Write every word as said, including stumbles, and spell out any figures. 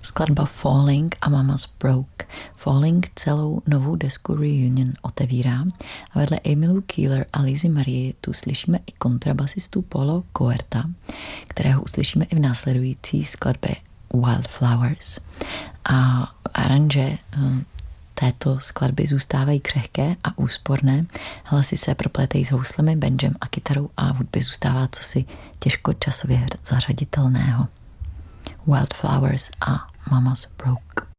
skladba Falling a Mama's Broke. Falling celou novou desku Reunion otevírá a vedle Emilu Keeler a Lizy Marie tu slyšíme i kontrabasistu Polo Coerta, kterého uslyšíme i v následující skladbě Wildflowers. A aranže této skladby zůstávají křehké a úsporné, hlasy se proplétají s houslemi, banjem a kytarou a v hudbě zůstává cosi těžko časově zařaditelného. Wildflowers a Mama's Broke.